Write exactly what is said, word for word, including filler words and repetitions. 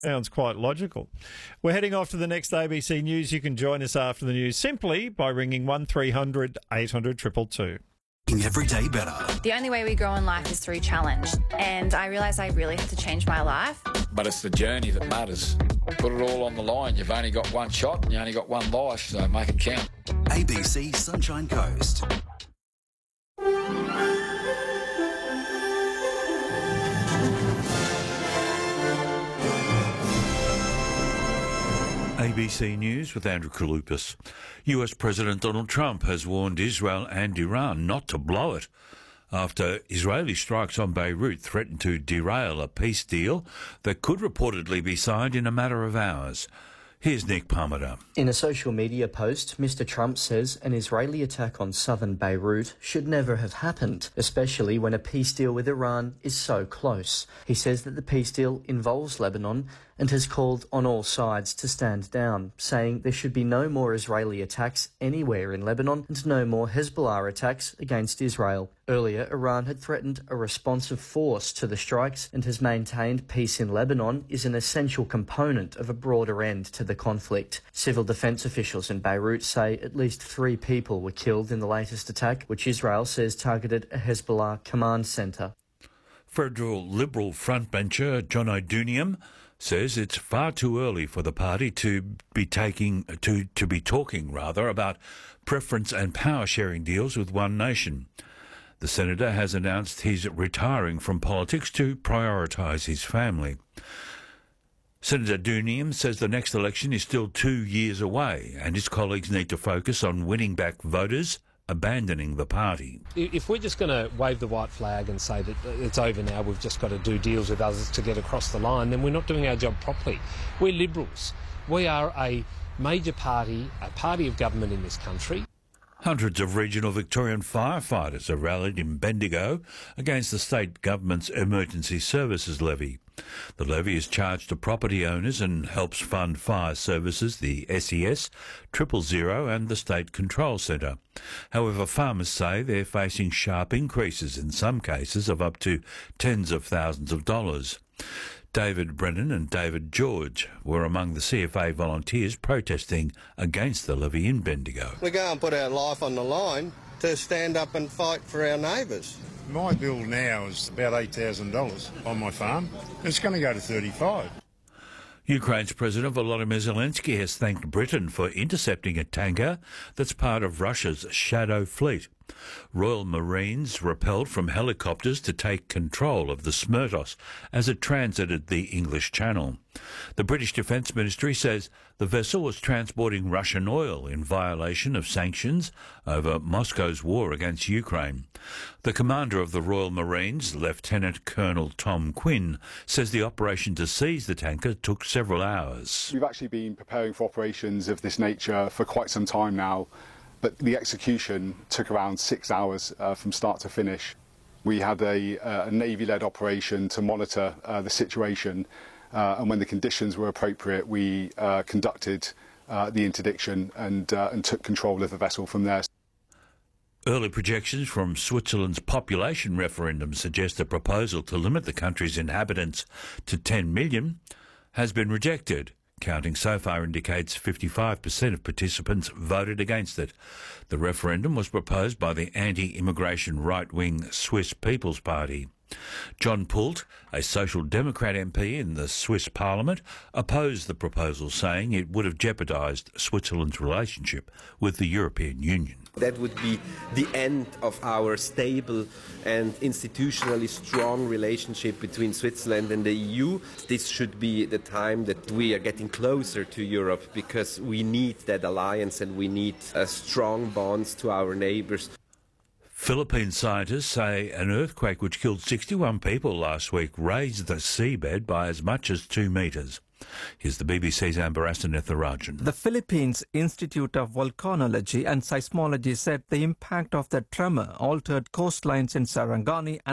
Sounds quite logical. We're heading off to the next A B C News. You can join us after the news simply by ringing one three hundred eight hundred two two two. Every day better. The only way we grow in life is through challenge, and I realised I really had to change my life. But it's the journey that matters. Put it all on the line. You've only got one shot and you only got one life, so make it count. A B C Sunshine Coast. A B C News with Andrew Kaloupas. U S President Donald Trump has warned Israel and Iran not to blow it after Israeli strikes on Beirut threatened to derail a peace deal that could reportedly be signed in a matter of hours. Here's Nick Palmer. In a social media post, Mister Trump says an Israeli attack on southern Beirut should never have happened, especially when a peace deal with Iran is so close. He says that the peace deal involves Lebanon and has called on all sides to stand down, saying there should be no more Israeli attacks anywhere in Lebanon and no more Hezbollah attacks against Israel. Earlier, Iran had threatened a responsive force to the strikes and has maintained peace in Lebanon is an essential component of a broader end to the conflict. Civil defense officials in Beirut say at least three people were killed in the latest attack, which Israel says targeted a Hezbollah command centre. Federal Liberal frontbencher John O'Doonium says it's far too early for the party to be taking to, to be talking rather about preference and power sharing deals with One Nation. The senator has announced he's retiring from politics to prioritise his family. Senator O'Doonium says the next election is still two years away and his colleagues need to focus on winning back voters, abandoning the party. If we're just going to wave the white flag and say that it's over now, we've just got to do deals with others to get across the line, then we're not doing our job properly. We're Liberals. We are a major party, a party of government in this country. Hundreds of regional Victorian firefighters are rallied in Bendigo against the state government's emergency services levy. The levy is charged to property owners and helps fund fire services, the S E S, Triple Zero and the State Control Centre. However, farmers say they're facing sharp increases, in some cases of up to tens of thousands of dollars. David Brennan and David George were among the C F A volunteers protesting against the levy in Bendigo. We go and put our life on the line to stand up and fight for our neighbours. My bill now is about eight thousand dollars on my farm. It's going to go to thirty-five. Ukraine's President Volodymyr Zelensky has thanked Britain for intercepting a tanker that's part of Russia's Shadow Fleet. Royal Marines rappelled from helicopters to take control of the Smertos as it transited the English Channel. The British Defence Ministry says the vessel was transporting Russian oil in violation of sanctions over Moscow's war against Ukraine. The commander of the Royal Marines, Lieutenant Colonel Tom Quinn, says the operation to seize the tanker took several hours. We've actually been preparing for operations of this nature for quite some time now, but the execution took around six hours uh, from start to finish. We had a, uh, a Navy-led operation to monitor uh, the situation, uh, and when the conditions were appropriate, we uh, conducted uh, the interdiction and, uh, and took control of the vessel from there. Early projections from Switzerland's population referendum suggest a proposal to limit the country's inhabitants to ten million has been rejected. Counting so far indicates fifty-five percent of participants voted against it. The referendum was proposed by the anti-immigration right-wing Swiss People's Party. John Pult, a Social Democrat M P in the Swiss Parliament, opposed the proposal, saying it would have jeopardised Switzerland's relationship with the European Union. That would be the end of our stable and institutionally strong relationship between Switzerland and the E U. This should be the time that we are getting closer to Europe, because we need that alliance and we need uh, strong bonds to our neighbours. Philippine scientists say an earthquake which killed sixty-one people last week raised the seabed by as much as two metres. Here's the B B C's Amber Asanetharajan. The Philippines Institute of Volcanology and Seismology said the impact of the tremor altered coastlines in Sarangani and